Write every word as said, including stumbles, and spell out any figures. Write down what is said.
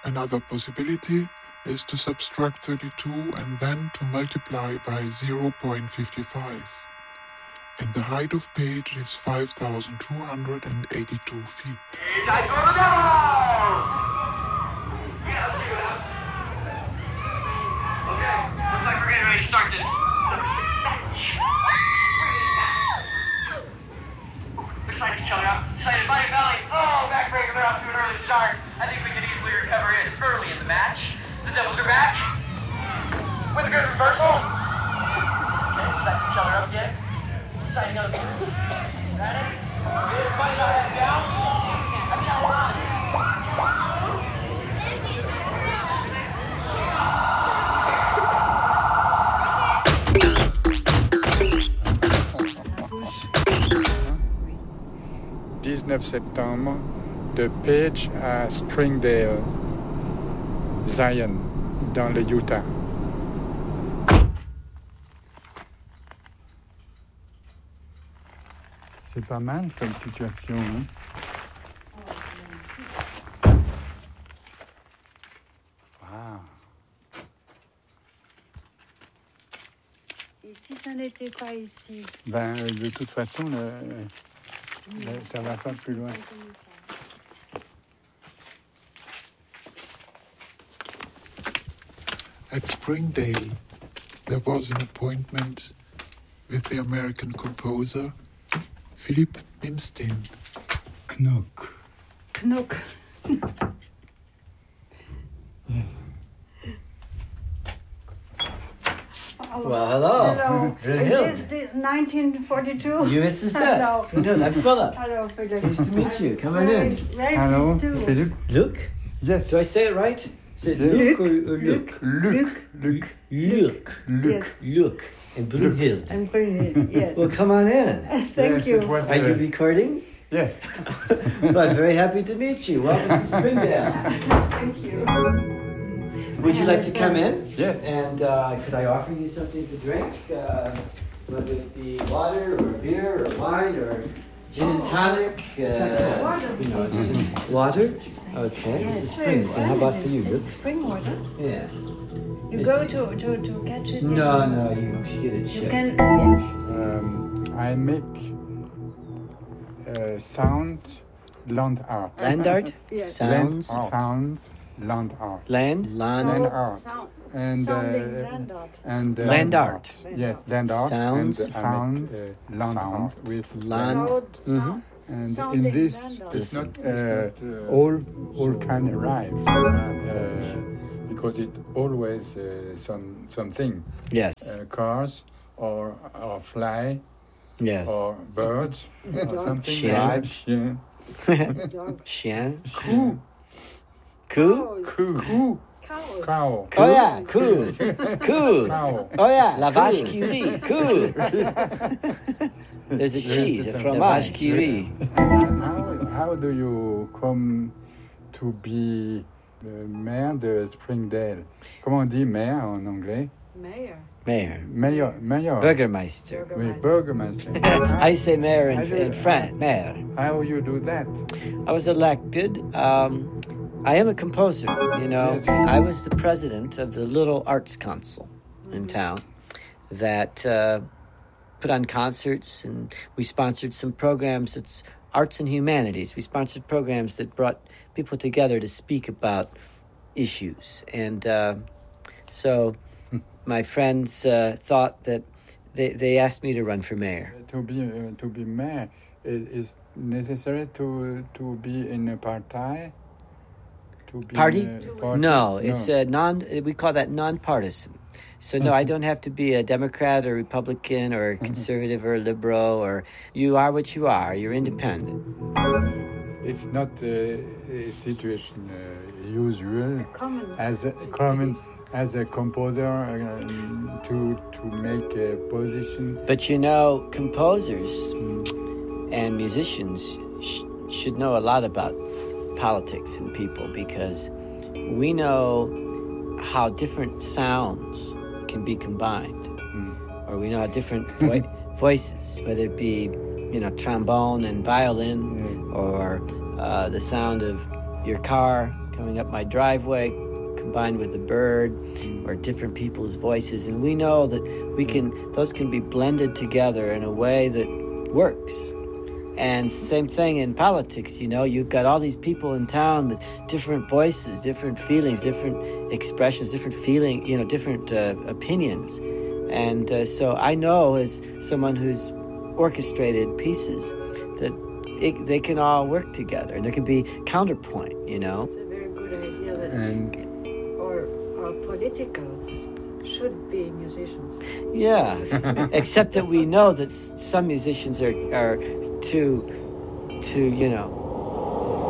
Another possibility is to subtract thirty-two and then to multiply by zero point five five. And the height of Page is five thousand two hundred eighty-two feet. Time for the Devils! Yeah, let's figure it out. Okay, looks like we're getting ready to start this. Excited each other up. Excited by your belly. Oh, backbreaker, they're off to an early start. I think we can easily recover it. It's early in the match. The Devils are back. With a good reversal. Okay, excited each other up again. Excited goes. Ready? Everybody got that down? I mean, I want. dix-neuf septembre, de Page à Springdale, Zion, dans le Utah. C'est pas mal comme situation, hein? Wow. Et si ça n'était pas ici? Ben, de toute façon, le, le, ça va pas plus loin. At Springdale, there was an appointment with the American composer Philip Bimstein. Knock. Knock. Well, hello. Hello. Brunhilde. Is this the nineteen forty-two? You missed the set. Hello. Brunhilde, I'm Philip. Hello, Philip. Nice to meet you. Come on Very, in. very Hello, pleased too. Philippe. Luke? Yes. Do I say it right? Is it Luke. Luke, or, or Luke? Luke. Luke. Luke. Luke. Yes. Luke. And Brunhilde. And Brunhilde, yes. Well, come on in. Thank Yes, you. it was, Are you uh, recording? Yes. Well, I'm very happy to meet you. Welcome to Springdale. Thank you. Would you like to come in? Yeah. And uh, could I offer you something to drink? Uh, whether it be water or beer or wine or gin and tonic. Uh, Water, you know, it's please. just water. Okay, Yes, this is very spring. And how about for you, It's Luke? spring water. Yeah. You Is go it- to, to, to catch it? in- No, no, you get it You shipped. can, yes. Um, I make uh, sound land art. Land art? Yes. Sounds? Land, sounds land art. Land? Land Land Sound- art. sound- And, sounding uh, land art. and uh, Land art. Yes, land art. Sounds. And Sounds. I make, uh, land art with Land. Sound, Mhm. sound, And in sounding this, land art. it's not uh, all all can arrive uh, because it always uh, some something Yes. uh, cars or or fly Yes. or birds or something. Chien. Like chien. Dog. Chien. Coo, Coo? coo, coo, Cows. cow, Oh yeah, coo. Coo. cow. Oh yeah, la vache qui rit. Coo. There's a cheese, a fromage qui rit. And how, how do you come to be the maire de Springdale? Comment on dit maire en anglais? Mayor. Mayor. Mayor, mayor. Burgermeister. Oui, burgermeister. How do you say mayor in, I do- in French? Mayor. How you do that? I was elected. Um, I am a composer, you know. Yes. I was the president of the Little Arts Council in town that uh, put on concerts, and we sponsored some programs that's arts and humanities. We sponsored programs that brought people together to speak about issues. And uh, so my friends uh, thought that they, they asked me to run for mayor. To be uh, to be mayor, it is necessary to to be in a party. To be Party? in a party? No, it's a non. We call that non-partisan. So no, I don't have to be a Democrat or Republican or conservative or liberal, or you are what you are. You're independent. It's not uh, a situation uh, usual Common. as a common as a composer um, to to make a position. But you know, composers and musicians sh- should know a lot about politics and people, because we know how different sounds can be combined, Mm. or we know how different vo- voices, whether it be, you know, trombone and violin, Mm. or uh, the sound of your car coming up my driveway, combined with the bird or different people's voices. And we know that we can, those can be blended together in a way that works. And same thing in politics, you know, you've got all these people in town with different voices, different feelings, different expressions, different feeling, you know, different uh, opinions. And uh, so I know, as someone who's orchestrated pieces, that it, they can all work together, and there can be counterpoint, you know. It's a very good idea that And our, our politicals should be musicians. Yeah, except that we know that s- some musicians are, are too, too, you know,